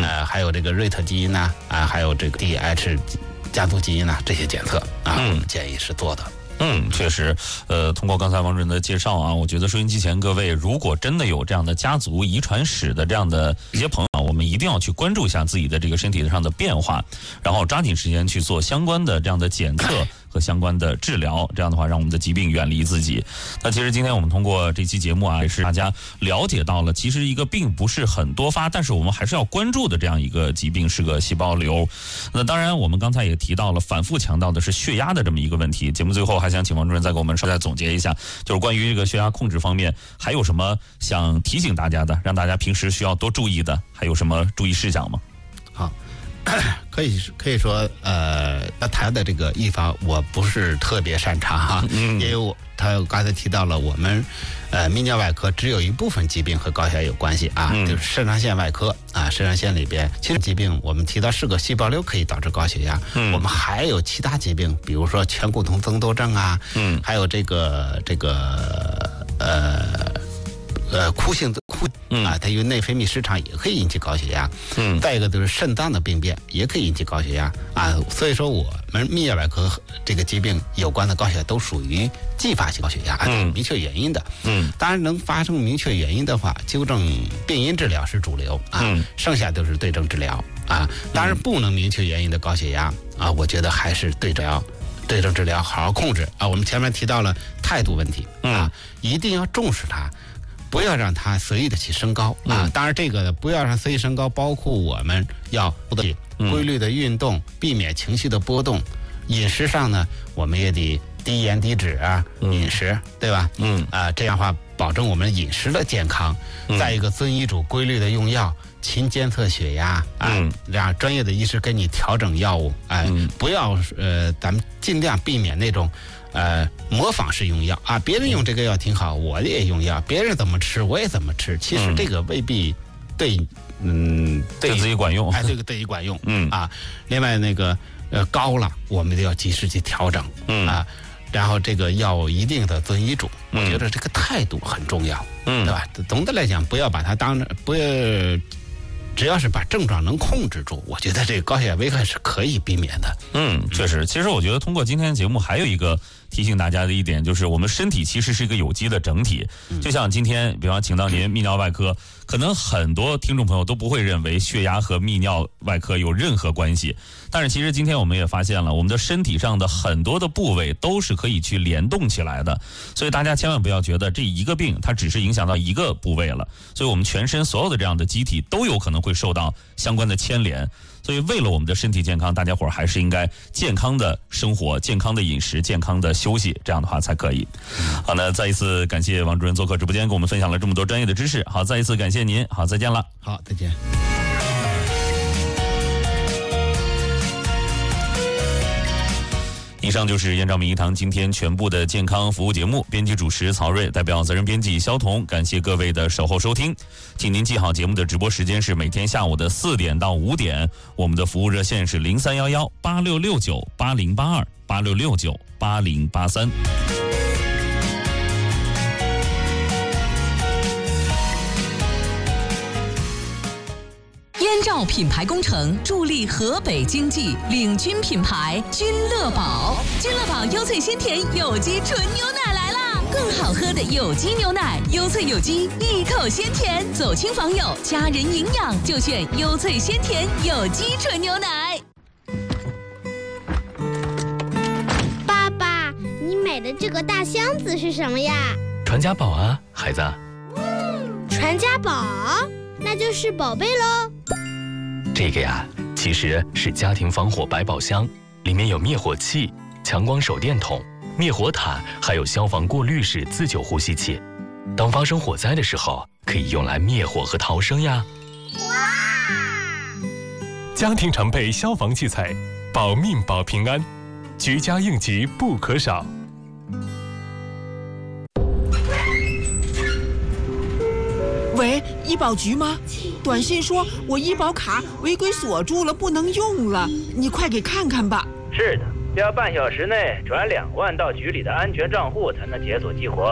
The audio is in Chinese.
还有这个瑞特基因呐，还有这个 DH 家族基因呐，这些检测我们建议是做的。 确实，通过刚才王主任的介绍啊，我觉得收音机前各位，如果真的有这样的家族遗传史的这样的一些朋友，我们一定要去关注一下自己的这个身体上的变化，然后抓紧时间去做相关的这样的检测和相关的治疗，这样的话让我们的疾病远离自己。那其实今天我们通过这期节目啊，也是大家了解到了，其实一个并不是很多发，但是我们还是要关注的这样一个疾病是个细胞瘤。那当然我们刚才也提到了，反复强调的是血压的这么一个问题。节目最后还想请王主任再给我们稍再总结一下，就是关于这个血压控制方面还有什么想提醒大家的，让大家平时需要多注意的，还有什么注意事项吗？ 好，可以说，要谈的这个预防，我不是特别擅长哈，因为他刚才提到了我们，泌尿外科只有一部分疾病和高血压有关系啊，就是肾上腺外科啊，肾上腺里边，其实疾病我们提到是个细胞瘤可以导致高血压，我们还有其他疾病，比如说醛固酮增多症啊，还有这个库性它因为内分泌失常也可以引起高血压。再一个就是肾脏的病变也可以引起高血压啊。所以说我们泌尿外科这个疾病有关的高血压都属于继发性高血压，明确原因的。当然能发生明确原因的话，纠正病因治疗是主流啊，剩下都是对症治疗啊。当然不能明确原因的高血压啊，我觉得还是对症治疗，好好控制啊。我们前面提到了态度问题啊，一定要重视它。不要让它随意的去升高啊！当然，这个不要让随意升高，包括我们要规律的运动，避免情绪的波动。饮食上呢，我们也得低盐低脂啊，饮食对吧？这样的话保证我们饮食的健康。再一个，遵医嘱，规律的用药，勤监测血压让专业的医师给你调整药物不要咱们尽量避免那种。模仿式用药啊，别人用这个药挺好，我也用药，别人怎么吃我也怎么吃，其实这个未必对自己管用， 这个对于管用另外那个高了，我们都要及时去调整然后这个药一定的遵医嘱，我觉得这个态度很重要，对吧？总的来讲，不要把它只要是把症状能控制住，我觉得这个高血压危害是可以避免的。 确实，其实我觉得通过今天的节目，还有一个提醒大家的一点，就是我们身体其实是一个有机的整体。就像今天，比方请到您泌尿外科，可能很多听众朋友都不会认为血压和泌尿外科有任何关系，但是其实今天我们也发现了，我们的身体上的很多的部位都是可以去联动起来的。所以大家千万不要觉得这一个病它只是影响到一个部位了，所以我们全身所有的这样的机体都有可能会受到相关的牵连。所以为了我们的身体健康，大家伙儿还是应该健康的生活、健康的饮食、健康的休息，这样的话才可以。好，那再一次感谢王主任做客直播间，给我们分享了这么多专业的知识。好，再一次感谢您。好，再见了。 好，再见。 以上就是燕赵名医堂今天全部的健康服务节目，编辑主持曹睿，代表责任编辑肖彤，感谢各位的守候收听。请您记好，节目的直播时间是每天下午的4点到5点，我们的服务热线是03118669808286698083。 燕赵品牌工程助力河北经济，领军品牌君乐宝。君乐宝优萃鲜甜有机纯牛奶来啦！更好喝的有机牛奶，优萃有机，一口鲜甜，走亲访友，家人营养就选优萃鲜甜有机纯牛奶。 爸爸，你买的这个大箱子是什么呀？ 传家宝啊，孩子。 传家宝？那就是宝贝喽。 这个呀，其实是家庭防火百宝箱，里面有灭火器、强光手电筒、灭火毯，还有消防过滤式自救呼吸器。当发生火灾的时候，可以用来灭火和逃生呀。 哇！ 家庭常备消防器材，保命保平安，居家应急不可少。 喂，医保局吗？短信说我医保卡违规锁住了，不能用了，你快给看看吧。 是的，要半小时内转2万到局里的安全账户才能解锁激活。